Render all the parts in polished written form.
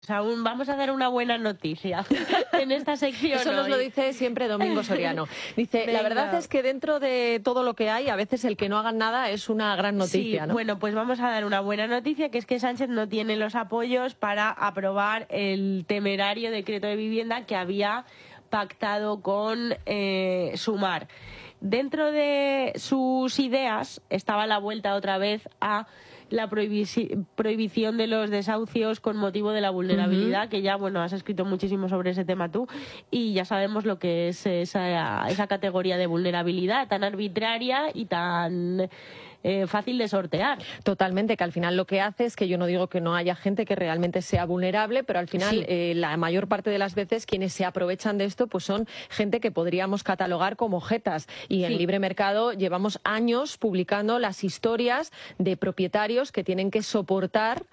Aún vamos a dar una buena noticia en esta sección. Eso nos lo dice siempre Domingo Soriano. Dice, Venga. la verdad es que dentro de todo lo que hay, a veces el que no hagan nada es una gran noticia, Sí, ¿no? bueno, pues vamos a dar una buena noticia, que es que Sánchez no tiene los apoyos para aprobar el temerario decreto de vivienda que había pactado con Sumar. Dentro de sus ideas estaba la vuelta otra vez a la prohibición de los desahucios con motivo de la vulnerabilidad, que ya, bueno, has escrito muchísimo sobre ese tema tú, y ya sabemos lo que es esa categoría de vulnerabilidad tan arbitraria y tan fácil de sortear. Totalmente, que al final lo que hace es que yo no digo que no haya gente que realmente sea vulnerable, pero al final Sí. la mayor parte de las veces quienes se aprovechan de esto pues son gente que podríamos catalogar como jetas. Y en Sí. Libre Mercado llevamos años publicando las historias de propietarios que tienen que soportar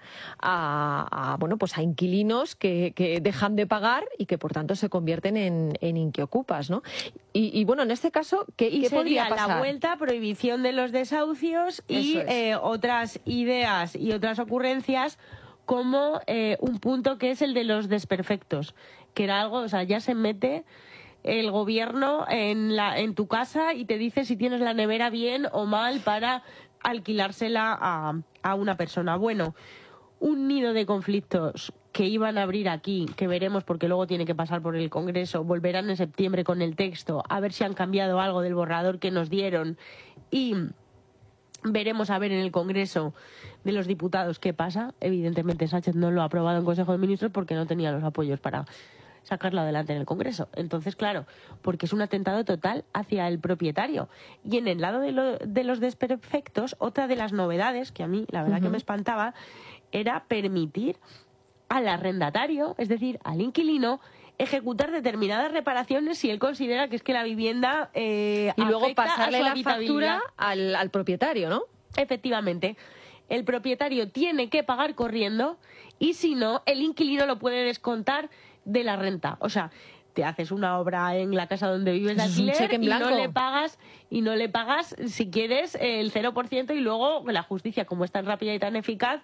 a inquilinos que dejan de pagar y que por tanto se convierten en inquiocupas, ¿no? Y bueno, en este caso, ¿qué Y podría sería pasar? la vuelta, prohibición de los desahucios y Eso es. otras ideas y otras ocurrencias como un punto que es el de los desperfectos, que era algo, o sea, ya se mete el gobierno en tu casa y te dice si tienes la nevera bien o mal para alquilársela a una persona. Bueno, un nido de conflictos que iban a abrir aquí, que veremos porque luego tiene que pasar por el Congreso, volverán en septiembre con el texto, a ver si han cambiado algo del borrador que nos dieron y veremos a ver en el Congreso de los diputados qué pasa. Evidentemente Sánchez no lo ha aprobado en Consejo de Ministros porque no tenía los apoyos para sacarlo adelante en el Congreso. Entonces, claro, porque es un atentado total hacia el propietario. Y en el lado de los desperfectos, otra de las novedades, que a mí la verdad que me espantaba, era permitir al arrendatario, es decir, al inquilino, ejecutar determinadas reparaciones si él considera que es que la vivienda Y luego afecta pasarle a su la habitabilidad. factura al propietario, ¿no? Efectivamente, el propietario tiene que pagar corriendo y si no, el inquilino lo puede descontar de la renta. O sea, te haces una obra en la casa donde vives de Eso es un alquiler cheque en y blanco. no le pagas, si quieres, el 0% y luego la justicia, como es tan rápida y tan eficaz,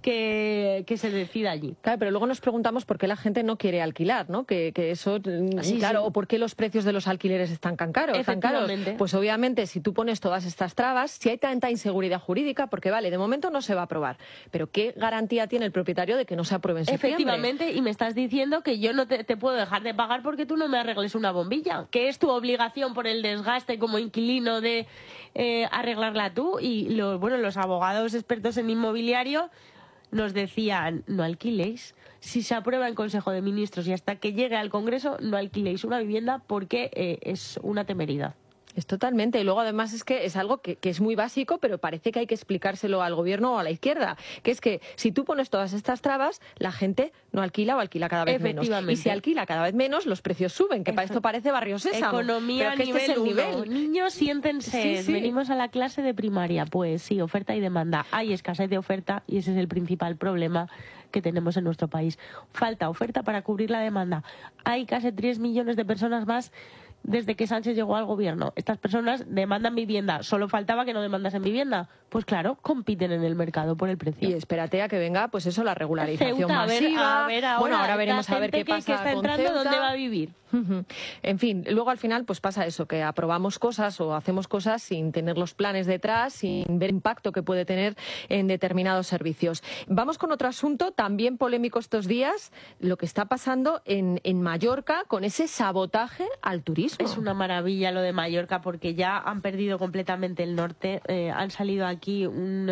que se decida allí. Claro, pero luego nos preguntamos por qué la gente no quiere alquilar, ¿no? Que eso, Sí, claro, sí. o por qué los precios de los alquileres están tan caros. Efectivamente. Pues obviamente, si tú pones todas estas trabas, si hay tanta inseguridad jurídica, porque vale, de momento no se va a aprobar, pero ¿qué garantía tiene el propietario de que no se apruebe en septiembre? Efectivamente, y me estás diciendo que yo no te puedo dejar de pagar porque tú no me arregles una bombilla, que es tu obligación por el desgaste como inquilino de arreglarla tú. Y los abogados expertos en inmobiliario nos decían, no alquiléis. Si se aprueba en Consejo de Ministros y hasta que llegue al Congreso, no alquiléis una vivienda porque es una temeridad. Es totalmente. Y luego además es que es algo que es muy básico, pero parece que hay que explicárselo al gobierno o a la izquierda, que es que si tú pones todas estas trabas, la gente no alquila o alquila cada vez menos. Y si alquila cada vez menos, los precios suben, que para esto parece Barrio Sésamo. Economía pero que nivel este es el 1. nivel. Niños, siéntense. Sí. Venimos a la clase de primaria. Pues sí, oferta y demanda. Hay escasez de oferta y ese es el principal problema que tenemos en nuestro país. Falta oferta para cubrir la demanda. Hay casi 3 millones de personas más desde que Sánchez llegó al gobierno. Estas personas demandan vivienda. Solo faltaba que no demandasen vivienda. Pues claro, compiten en el mercado por el precio. Y espérate a que venga, pues eso, la regularización Ceuta, masiva. a ver ahora, bueno, ahora veremos a ver qué pasa que está con entrando, Ceuta. ¿dónde va a vivir? En fin, luego al final pues pasa eso, que aprobamos cosas o hacemos cosas sin tener los planes detrás, sin ver el impacto que puede tener en determinados servicios. Vamos con otro asunto también polémico estos días, lo que está pasando en Mallorca con ese sabotaje al turismo. Es una maravilla lo de Mallorca porque ya han perdido completamente el norte. Han salido aquí un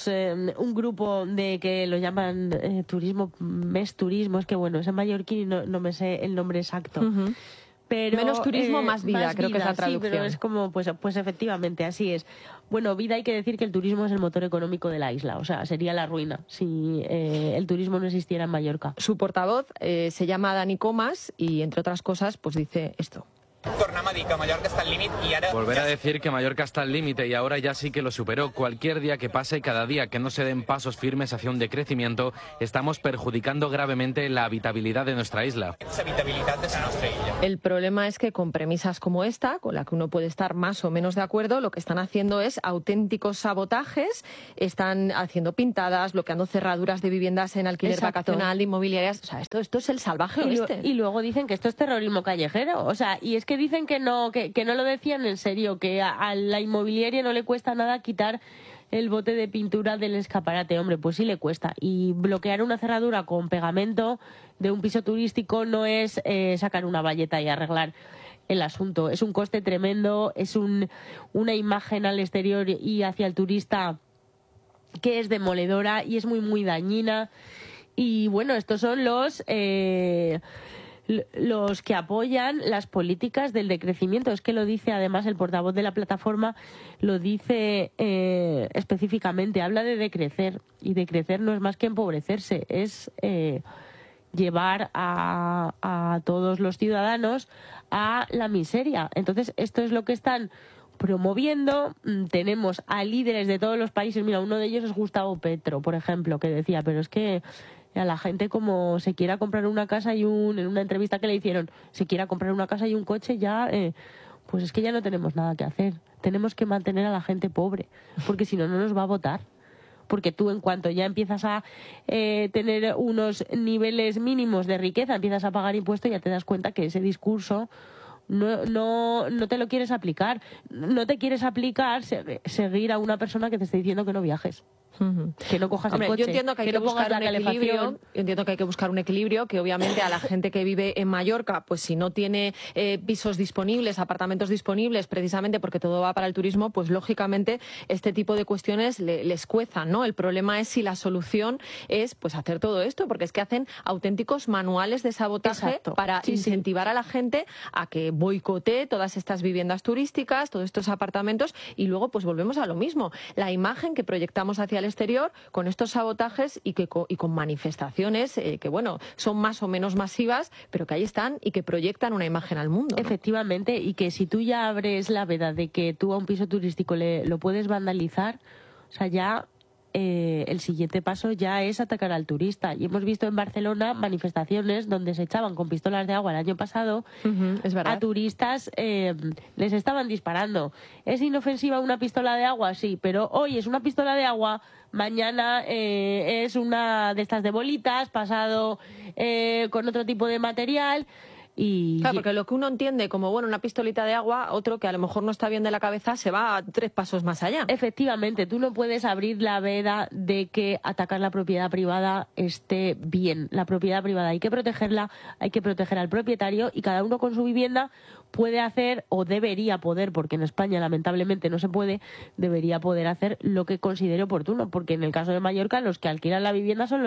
grupo de que lo llaman turismo, mes turismo, es que bueno, es en mallorquín y no me sé el nombre exacto. Pero, menos turismo, más vida, creo que es la traducción. Sí, pero es como, pues efectivamente, así es. Bueno, vida, hay que decir que el turismo es el motor económico de la isla, o sea, sería la ruina si el turismo no existiera en Mallorca. Su portavoz se llama Dani Comas y, entre otras cosas, pues dice esto. Volver a decir que Mallorca está al límite y ahora ya sí que lo superó. Cualquier día que pase y cada día que no se den pasos firmes hacia un decrecimiento, estamos perjudicando gravemente la habitabilidad de nuestra isla. El problema es que con premisas como esta, con la que uno puede estar más o menos de acuerdo, lo que están haciendo es auténticos sabotajes, están haciendo pintadas, bloqueando cerraduras de viviendas en alquiler vacacional, de inmobiliarias. O sea, esto es el salvaje oeste. Y luego dicen que esto es terrorismo callejero. O sea, y es que dicen que no lo decían en serio, que a la inmobiliaria no le cuesta nada quitar el bote de pintura del escaparate. Hombre, pues sí le cuesta. Y bloquear una cerradura con pegamento de un piso turístico no es sacar una bayeta y arreglar el asunto. Es un coste tremendo, es una imagen al exterior y hacia el turista que es demoledora y es muy, muy dañina. Y bueno, estos son los que apoyan las políticas del decrecimiento. Es que lo dice además el portavoz de la plataforma, lo dice específicamente, habla de decrecer, y decrecer no es más que empobrecerse, es llevar a todos los ciudadanos a la miseria. Entonces esto es lo que están promoviendo. Tenemos a líderes de todos los países. Mira, uno de ellos es Gustavo Petro, por ejemplo, que decía, pero es que a la gente, como se quiera comprar una casa en una entrevista que le hicieron, se quiera comprar una casa y un coche, ya pues es que ya no tenemos nada que hacer. Tenemos que mantener a la gente pobre, porque si no, no nos va a votar. Porque tú, en cuanto ya empiezas a tener unos niveles mínimos de riqueza, empiezas a pagar impuestos, ya te das cuenta que ese discurso no te lo quieres aplicar. No te quieres aplicar seguir a una persona que te esté diciendo que no viajes. Que no cojas el coche. Yo entiendo que hay que buscar un equilibrio. Yo entiendo que hay que buscar un equilibrio, que obviamente a la gente que vive en Mallorca, pues si no tiene pisos disponibles, apartamentos disponibles, precisamente porque todo va para el turismo, pues lógicamente este tipo de cuestiones les cuezan, ¿no? El problema es si la solución es pues hacer todo esto, porque es que hacen auténticos manuales de sabotaje para incentivar a la gente a que boicotee todas estas viviendas turísticas, todos estos apartamentos, y luego pues volvemos a lo mismo. La imagen que proyectamos hacia el exterior con estos sabotajes y con manifestaciones que, bueno, son más o menos masivas, pero que ahí están y que proyectan una imagen al mundo, ¿no? Efectivamente, y que si tú ya abres la veda de que tú a un piso turístico lo puedes vandalizar, o sea, ya el siguiente paso ya es atacar al turista. Y hemos visto en Barcelona manifestaciones donde se echaban con pistolas de agua el año pasado es verdad. a turistas, les estaban disparando. ¿Es inofensiva una pistola de agua? Sí, pero hoy es una pistola de agua, mañana es una de estas de bolitas, pasado con otro tipo de material. Claro, porque lo que uno entiende como, bueno, una pistolita de agua, otro que a lo mejor no está bien de la cabeza se va 3 pasos más allá. Efectivamente, tú no puedes abrir la veda de que atacar la propiedad privada esté bien. La propiedad privada hay que protegerla, hay que proteger al propietario, y cada uno con su vivienda puede hacer, o debería poder, porque en España lamentablemente no se puede, debería poder hacer lo que considere oportuno, porque en el caso de Mallorca los que alquilan la vivienda son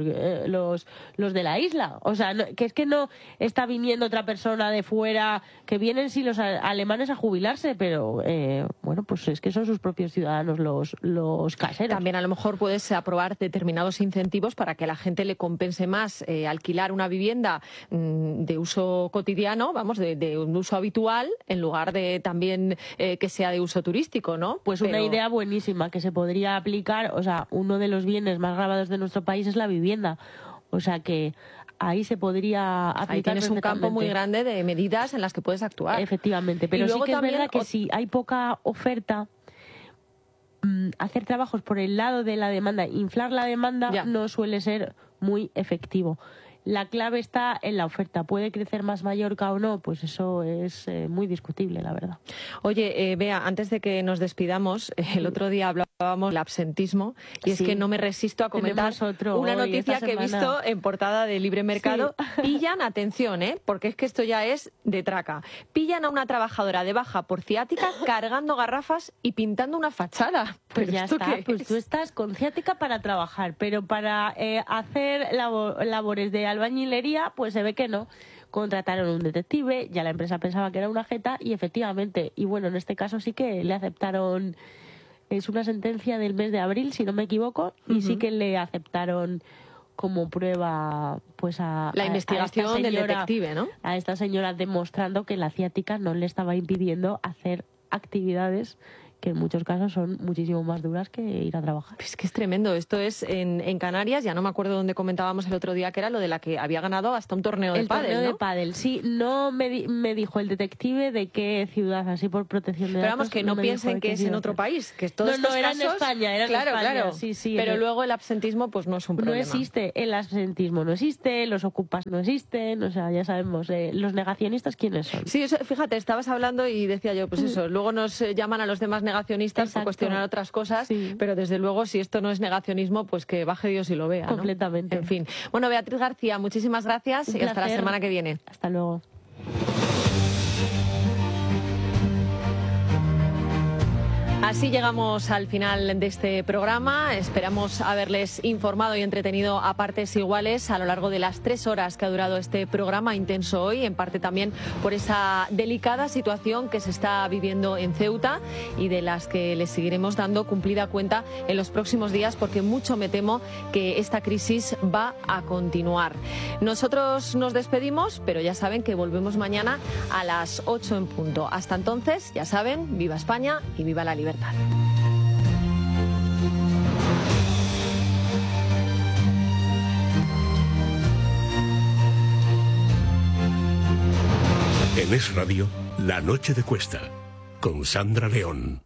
los de la isla. O sea, que es que no está viniendo otra persona de fuera, que vienen sí los alemanes a jubilarse, pero bueno, pues es que son sus propios ciudadanos los caseros. También a lo mejor puedes aprobar determinados incentivos para que a la gente le compense más alquilar una vivienda de uso cotidiano, vamos, de un uso habitual, en lugar de también que sea de uso turístico, ¿no? Pues una idea buenísima que se podría aplicar. O sea, uno de los bienes más grabados de nuestro país es la vivienda. O sea que ahí se podría aplicar. Ahí tienes un campo muy grande de medidas en las que puedes actuar. Efectivamente, pero sí que es verdad que si hay poca oferta, hacer trabajos por el lado de la demanda, inflar la demanda, no suele ser muy efectivo. La clave está en la oferta. ¿Puede crecer más Mallorca o no? Pues eso es muy discutible, la verdad. Oye, Bea, antes de que nos despidamos, el otro día hablábamos del absentismo, y es que no me resisto a comentar una noticia que he visto en portada de Libre Mercado. Sí. Pillan, atención, porque es que esto ya es de traca. Pillan a una trabajadora de baja por ciática cargando garrafas y pintando una fachada. Pues ya está, pues tú estás con ciática para trabajar, pero para hacer labores de albañilería, pues se ve que no. Contrataron un detective, ya la empresa pensaba que era una jeta, y efectivamente, y bueno, en este caso sí que le aceptaron, es una sentencia del mes de abril, si no me equivoco, y sí que le aceptaron como prueba pues a la investigación del detective, ¿no? A esta señora, demostrando que la ciática no le estaba impidiendo hacer actividades que en muchos casos son muchísimo más duras que ir a trabajar. Es que es tremendo. Esto es en Canarias, ya no me acuerdo dónde comentábamos el otro día, que era lo de la que había ganado hasta un torneo de pádel, El torneo ¿no? de pádel, sí. No me dijo el detective de qué ciudad, así por protección de datos. Pero vamos, que no piensen que es en otro país, que todos estos era casos... en España, era claro, en España. Claro, sí. Pero luego el absentismo pues no es un problema. No existe, el absentismo no existe, los ocupas no existen, o sea, ya sabemos, los negacionistas, ¿quiénes son? Sí, eso, fíjate, estabas hablando y decía yo, pues eso, luego nos llaman a los demás negacionistas por cuestionar otras cosas, pero desde luego, si esto no es negacionismo, pues que baje Dios y lo vea, ¿no? Completamente. En fin. Bueno, Beatriz García, muchísimas gracias y hasta la semana que viene. Hasta luego. Así llegamos al final de este programa. Esperamos haberles informado y entretenido a partes iguales a lo largo de las 3 horas que ha durado este programa intenso hoy, en parte también por esa delicada situación que se está viviendo en Ceuta y de las que les seguiremos dando cumplida cuenta en los próximos días, porque mucho me temo que esta crisis va a continuar. Nosotros nos despedimos, pero ya saben que volvemos mañana a las 8 en punto. Hasta entonces, ya saben, viva España y viva la libertad. En Es Radio, La Noche de Cuesta, con Sandra León.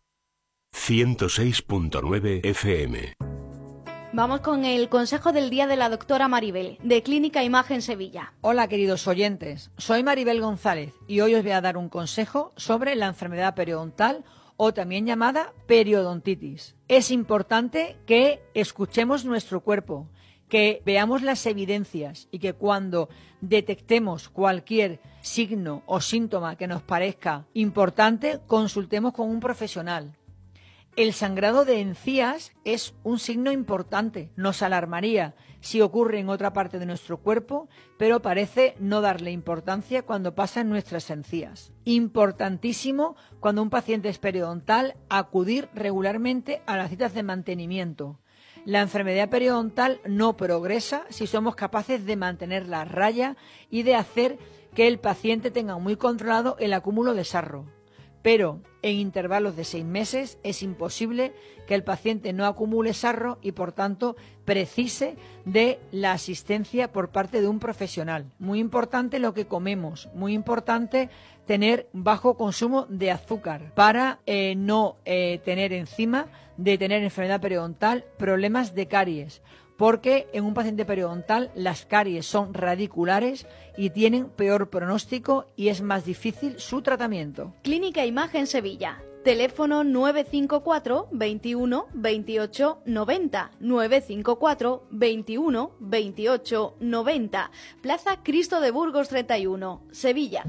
106.9 FM. Vamos con el consejo del día de la doctora Maribel, de Clínica Imagen Sevilla. Hola, queridos oyentes. Soy Maribel González y hoy os voy a dar un consejo sobre la enfermedad periodontal, o también llamada periodontitis. Es importante que escuchemos nuestro cuerpo, que veamos las evidencias y que cuando detectemos cualquier signo o síntoma que nos parezca importante, consultemos con un profesional. El sangrado de encías es un signo importante, nos alarmaría si ocurre en otra parte de nuestro cuerpo, pero parece no darle importancia cuando pasa en nuestras encías. Importantísimo cuando un paciente es periodontal acudir regularmente a las citas de mantenimiento. La enfermedad periodontal no progresa si somos capaces de mantener la raya y de hacer que el paciente tenga muy controlado el acúmulo de sarro. Pero en intervalos de 6 meses es imposible que el paciente no acumule sarro y, por tanto, precise de la asistencia por parte de un profesional. Muy importante lo que comemos, muy importante tener bajo consumo de azúcar para no tener encima de tener enfermedad periodontal problemas de caries, porque en un paciente periodontal las caries son radiculares y tienen peor pronóstico y es más difícil su tratamiento. Clínica Imagen Sevilla. Teléfono 954 21 28 90. 954 21 28 90. Plaza Cristo de Burgos 31, Sevilla.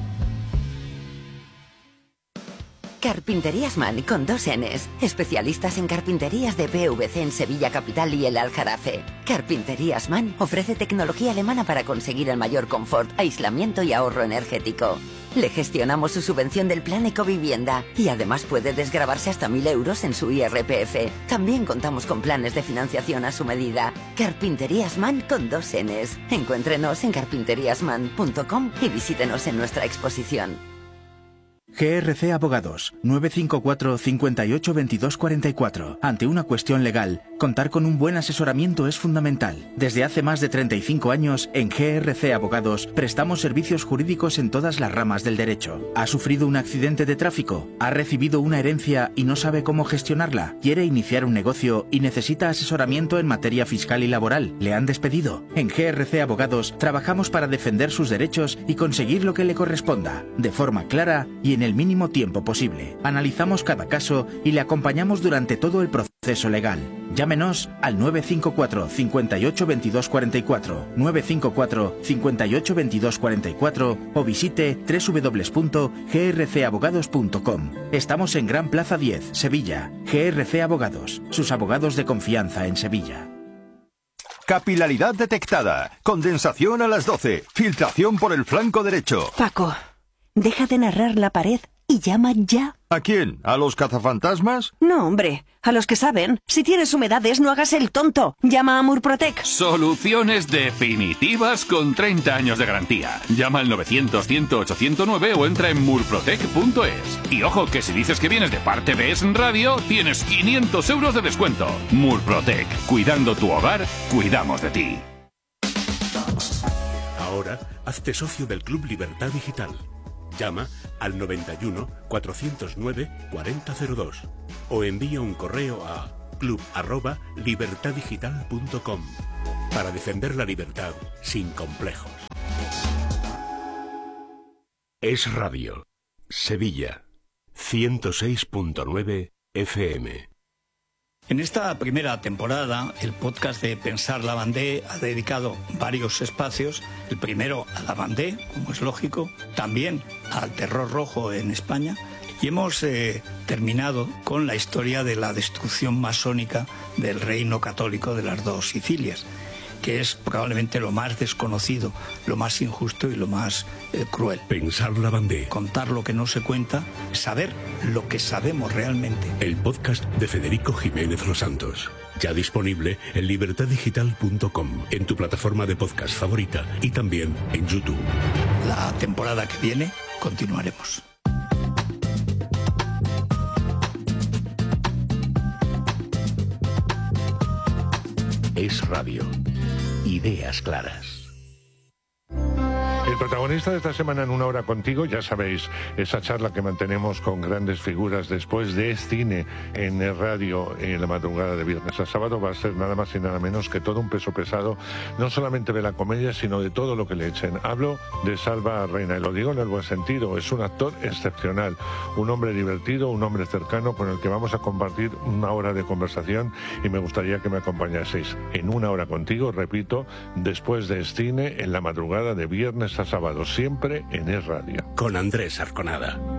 Carpinterías Man, con 2 Ns. Especialistas en carpinterías de PVC en Sevilla Capital y el Aljarafe. Carpinterías Man ofrece tecnología alemana para conseguir el mayor confort, aislamiento y ahorro energético. Le gestionamos su subvención del plan Ecovivienda y además puede desgravarse hasta 1.000 euros en su IRPF. También contamos con planes de financiación a su medida. Carpinterías Man, con 2 Ns. Encuéntrenos en carpinteriasman.com y visítenos en nuestra exposición. GRC Abogados, 954 58 22 44. Ante una cuestión legal, contar con un buen asesoramiento es fundamental. Desde hace más de 35 años, en GRC Abogados, prestamos servicios jurídicos en todas las ramas del derecho. ¿Ha sufrido un accidente de tráfico? ¿Ha recibido una herencia y no sabe cómo gestionarla? ¿Quiere iniciar un negocio y necesita asesoramiento en materia fiscal y laboral? ¿Le han despedido? En GRC Abogados, trabajamos para defender sus derechos y conseguir lo que le corresponda, de forma clara y en el mínimo tiempo posible. Analizamos cada caso y le acompañamos durante todo el proceso legal. Llámenos al 954 58 22 44, 954 58 22 44 o visite www.grcabogados.com. Estamos en Gran Plaza 10, Sevilla. GRC Abogados, sus abogados de confianza en Sevilla. Capilaridad detectada. Condensación a las 12. Filtración por el flanco derecho. Paco, deja de narrar la pared y llama ya. ¿A quién? ¿A los cazafantasmas? No, hombre, a los que saben. Si tienes humedades, no hagas el tonto. Llama a Murprotec. Soluciones definitivas con 30 años de garantía. Llama al 900-100-809 o entra en murprotec.es. Y ojo, que si dices que vienes de parte de Es Radio, tienes 500 euros de descuento. Murprotec. Cuidando tu hogar, cuidamos de ti. Ahora, hazte socio del Club Libertad Digital. Llama al 91 409 4002 o envía un correo a club@libertaddigital.com para defender la libertad sin complejos. Es Radio, Sevilla, 106.9 FM. En esta primera temporada, el podcast de Pensar la Bandé ha dedicado varios espacios. El primero a la Bandé, como es lógico, también al terror rojo en España. Y hemos terminado con la historia de la destrucción masónica del reino católico de las dos Sicilias, que es probablemente lo más desconocido, lo más injusto y lo más cruel. Pensar la Bandé. Contar lo que no se cuenta, saber lo que sabemos realmente. El podcast de Federico Jiménez Los Santos. Ya disponible en libertaddigital.com, en tu plataforma de podcast favorita y también en YouTube. La temporada que viene continuaremos. Es Radio. Ideas claras. El protagonista de esta semana en Una Hora Contigo, ya sabéis, esa charla que mantenemos con grandes figuras después de cine en el radio en la madrugada de viernes a sábado, va a ser nada más y nada menos que todo un peso pesado, no solamente de la comedia, sino de todo lo que le echen. Hablo de Salva Reina, y lo digo en el buen sentido, es un actor excepcional, un hombre divertido, un hombre cercano con el que vamos a compartir una hora de conversación y me gustaría que me acompañaseis en Una Hora Contigo, repito, después de cine en la madrugada de viernes a sábado, siempre en Es Radio. Con Andrés Arconada.